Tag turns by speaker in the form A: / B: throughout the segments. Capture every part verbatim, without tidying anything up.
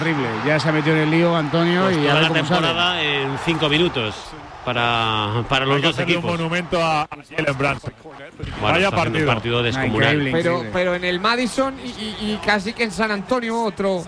A: Horrible, ya se ha metido en el lío Antonio
B: pues
A: y
B: toda
A: a ver
B: la
A: cómo
B: temporada
A: sale.
B: En cinco minutos para, para los
C: Hay que
B: dos
C: hacerle
B: equipos.
C: un monumento a Jalen Brunson.
B: Bueno,
C: Vaya
B: está haciendo
C: partido.
B: un partido descomunal.
A: Increíble,
D: Pero,
A: increíble.
D: pero en el Madison y, y, y casi que en San Antonio otro.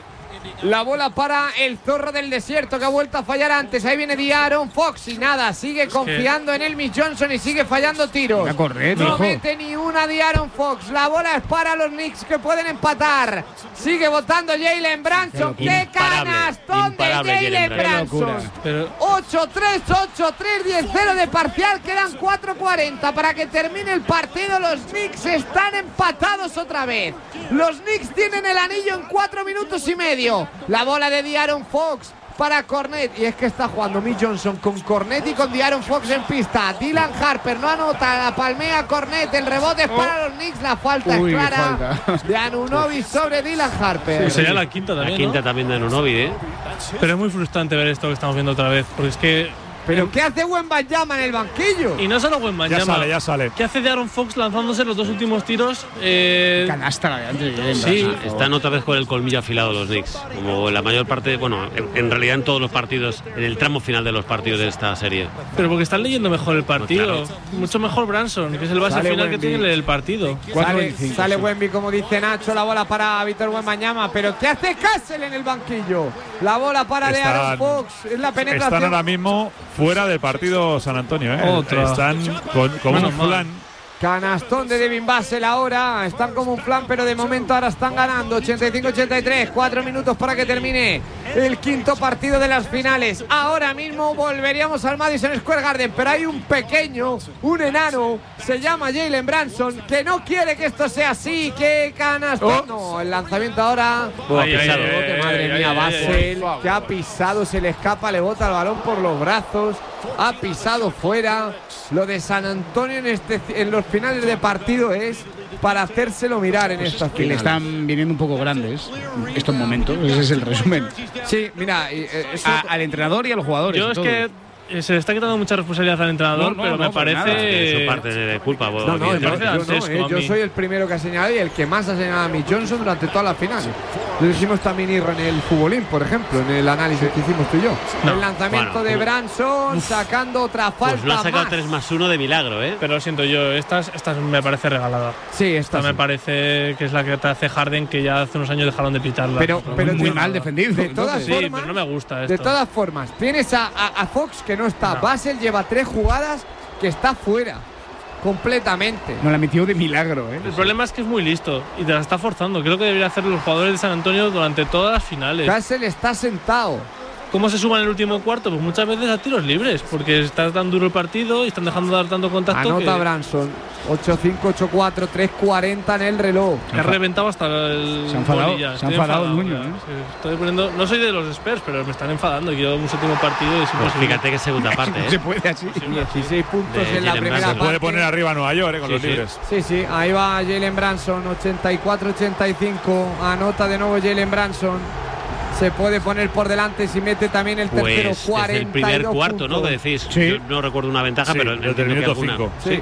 D: La bola para el zorro del desierto que ha vuelto a fallar antes. Ahí viene De'Aaron Fox y nada, sigue confiando en el Mitch Johnson y sigue fallando tiros.
A: A correr,
D: no
A: hijo.
D: mete ni una De'Aaron Fox. La bola es para los Knicks que pueden empatar. Sigue votando Jalen Brunson. ¡Qué
B: Imparable,
D: canastón de
B: imparable
D: Jalen
B: Jalen
D: Brunson!
E: Pero
D: ocho tres, ocho tres, diez cero de parcial. Quedan cuatro cuarenta para que termine el partido. Los Knicks están empatados otra vez. Los Knicks tienen el anillo en cuatro minutos y medio. La bola de De'Aaron Fox para Cornet. Y es que está jugando Mitch Johnson con Cornet y con De'Aaron Fox en pista. Dylan Harper no anota, la palmea Cornet. El rebote es para los Knicks. La falta
A: Uy,
D: es
A: qué
D: clara
A: falta.
D: de Anunoby sobre Dylan Harper.
E: pues sería la quinta
B: La
E: también,
B: quinta
E: ¿no?
B: también de Anunoby, ¿eh?
E: Pero es muy frustrante ver esto que estamos viendo otra vez, porque es que…
D: ¿Pero qué hace Wembanyama en el banquillo?
E: Y no solo
C: Ya
E: Wembanyama.
C: sale, ya sale.
E: ¿Qué hace de Aaron Fox lanzándose los dos últimos tiros? Eh,
A: Canasta la de antes de Jalen
E: Sí,
A: Brunson.
B: Están otra vez con el colmillo afilado los Knicks, como la mayor parte, bueno, en, en realidad en todos los partidos, en el tramo final de los partidos de esta serie.
E: pero porque están leyendo mejor el partido.
B: Claro.
E: Mucho mejor Branson, que es el base
D: Sale
E: final que
D: Wemby.
E: tiene el partido.
A: cuatro
D: Sale,
A: veinticinco,
D: sale
A: sí.
D: Wemby, como dice Nacho, la bola para Víctor Wembanyama. Pero ¿qué hace Castle en el banquillo? La bola para
C: Están-
D: De'Aaron Fox. Es la
C: Están
D: penetración.
C: ahora mismo fuera del partido San Antonio, ¿eh?
E: Otra.
C: Están con, con
E: Menos
C: un
E: mal.
C: flan.
D: Canastón de Devin Vassell ahora. Están como un flan, pero de momento ahora están ganando. ochenta y cinco ochenta y tres. Cuatro minutos para que termine el quinto partido de las finales. Ahora mismo volveríamos al Madison Square Garden, pero hay un pequeño, un enano, se llama Jalen Brunson, que no quiere que esto sea así. ¡Qué canastón! No, el lanzamiento ahora.
E: Ay, ay,
D: Pisado,
E: ay,
D: que
E: ay,
D: madre
E: ay,
D: mía,
E: ay,
D: Vassell,
E: ay,
D: que ha pisado, se le escapa, le bota el balón por los brazos, ha pisado fuera. Lo de San Antonio en, este, en los finales de partido es para hacérselo mirar en estas
A: Que le
D: finales.
A: están viniendo un poco grandes estos momentos, ese es el resumen.
D: Sí, mira, y, eh, eso-
A: A- al entrenador y a los jugadores.
E: Yo
A: y
E: es
A: todo.
E: que eh, se le está quitando mucha responsabilidad al entrenador,
A: No, no,
E: pero
A: no,
E: me
A: para nada.
E: parece…
B: Eso parte de culpa.
D: no, no, yo,
B: evidentemente.
E: parece
D: yo no,
E: dantesco
D: eh,
E: a
D: yo
E: mí.
D: soy el primero que ha señalado y el que más ha señalado a Mitch Johnson durante todas las finales. Lo hicimos también Irra en el futbolín, por ejemplo, en el análisis que hicimos tú y yo.
E: No.
D: El lanzamiento
B: Bueno,
D: de
B: como-
D: Branson sacando otra falta
B: Pues lo ha sacado
D: más.
B: tres más uno de milagro, ¿eh?
E: Pero lo siento yo, esta, esta me parece regalada.
D: Sí,
E: Esta
D: esta
E: me
D: sí.
E: parece que es la que te hace Harden, que ya hace unos años dejaron de pitarla.
D: Pero- pero
A: muy
D: de-
A: mal defendido.
D: de todas
A: entonces.
E: sí,
D: formas-
E: pero no me gusta esto.
D: De todas formas, tienes a, a- a Fox que no está.
E: No.
D: Vassell lleva tres jugadas que está fuera. Completamente.
A: No la metió de milagro, ¿eh?
E: El problema es que es muy listo y te la está forzando. Creo que debería hacer los jugadores de San Antonio durante todas las finales.
D: Vassell está sentado.
E: ¿Cómo se suman en el último cuarto? Pues muchas veces a tiros libres, porque está tan duro el partido y están dejando de dar tanto contacto
D: Anota
E: que,
D: Branson. ocho cinco, ocho cuatro, tres cuarenta en el reloj.
E: que ha reventado hasta el
A: Se ha enfadado,
E: boli ya.
A: se ha
E: Estoy
A: enfadado
E: enfadado
A: Nuño,
E: ya.
A: ¿eh?
E: Sí, estoy poniendo, no soy de los Spurs, pero me están enfadando. Quiero un séptimo partido y es
B: Pues
E: imposible.
B: fíjate que segunda parte,
A: No se
B: ¿eh?
A: puede así.
D: dieciséis puntos
B: De
D: en la
B: Jalen
D: primera
B: Brunson.
C: Se puede
D: parte.
C: poner arriba a Nueva York, eh, con
B: Sí,
C: los
B: sí.
C: libres.
D: Sí, sí, ahí va Jalen Branson, ochenta y cuatro ochenta y cinco. Anota de nuevo Jalen Branson. Se puede poner por delante si mete también el tercero.
B: Pues
D: cuarenta
B: desde
D: y
B: el primer
D: dos
B: cuarto, ¿no?
D: puntos.
B: Que decís.
A: Sí.
B: Yo no recuerdo una ventaja,
C: Sí,
B: pero
C: desde el
B: entiendo que
C: minuto
B: alguna.
C: cinco.
D: Sí.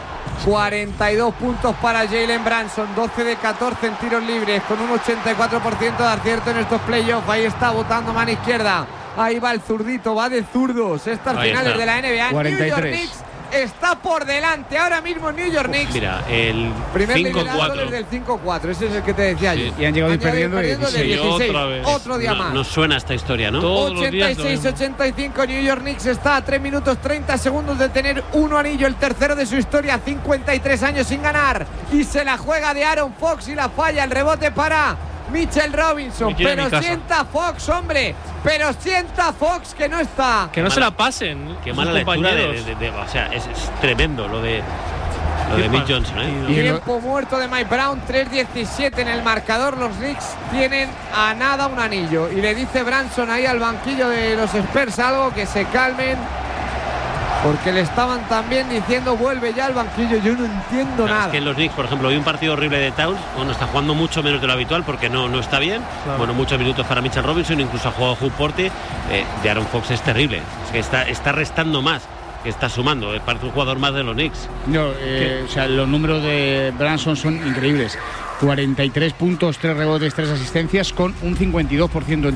D: cuarenta y dos puntos para Jalen Branson, doce de catorce en tiros libres, con un ochenta y cuatro por ciento de acierto en estos playoffs. Ahí está botando mano izquierda. Ahí va el zurdito, va de zurdos. Estas
B: Ahí
D: finales
B: está.
D: de la N B A.
A: cuarenta y
D: New York
A: tres.
D: Knicks está por delante. Ahora mismo New York Knicks.
B: Mira, el
D: Primer
B: cinco
D: liderazgo
B: cuatro.
D: desde el cinco cuatro. Ese es el que te decía
B: Sí.
D: yo.
A: Y han llegado a ir perdiendo de
D: de
A: dieciséis.
D: dieciséis.
E: Otra vez.
D: Otro día
B: No,
D: más.
B: nos suena esta historia, ¿no?
E: Todos los días lo
D: ochenta y seis
E: mismo.
D: ochenta y cinco. New York Knicks está a tres minutos treinta segundos de tener uno anillo, el tercero de su historia, cincuenta y tres años sin ganar, y se la juega de Aaron Fox y la falla. El rebote para Mitchell Robinson.
E: Me quiere en
D: Pero
E: mi casa.
D: sienta Fox, hombre, pero sienta Fox que no está.
E: Que no
B: Qué
E: se
B: mala-
E: la pasen.
B: Qué
E: sus
B: mala lectura de,
E: compañeros.
B: de- de- o sea, es, es tremendo lo de lo
E: Qué
B: de Mitch
E: partido.
B: Johnson, ¿eh?
A: Y
D: Tiempo muerto de Mike Brown, tres diecisiete en el marcador. Los Knicks tienen a nada un anillo. Y le dice Branson ahí al banquillo de los Spurs algo, que se calmen, porque le estaban también diciendo vuelve ya al banquillo. Yo no entiendo
B: Claro,
D: nada.
B: es que los Knicks, por ejemplo, hoy un partido horrible de Towns, bueno, está jugando mucho menos de lo habitual porque no, no está bien.
E: Claro.
B: Bueno, muchos minutos para Mitchell Robinson, incluso ha jugado Hugh Porty. Eh, de Aaron Fox es terrible. Es que está, está restando más que está sumando. Eh, parece un jugador más de los Knicks.
A: No, eh, o sea, los números de Branson son increíbles. cuarenta y tres puntos, tres rebotes, tres asistencias, con un cincuenta y dos por ciento